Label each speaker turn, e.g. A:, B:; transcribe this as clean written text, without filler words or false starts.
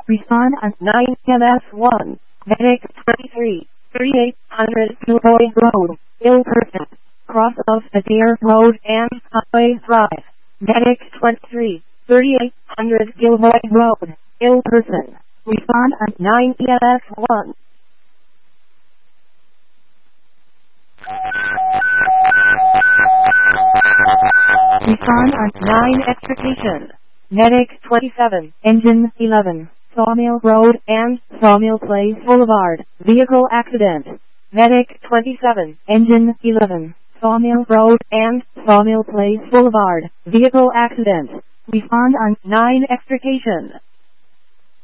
A: Respond on 9 MS1. Medic 23, 3800 Gilroy Road, ill person. Cross of Adair Road and Highway Drive. Medic 23, 3800 Gilroy Road, ill person. Respond on 9 MS1. Respond on 9 extrication. Medic 27, engine 11, Sawmill Road and Sawmill Place Boulevard, vehicle accident. Medic 27, engine 11, Sawmill Road and Sawmill Place Boulevard, vehicle accident. Respond on 9 extrication.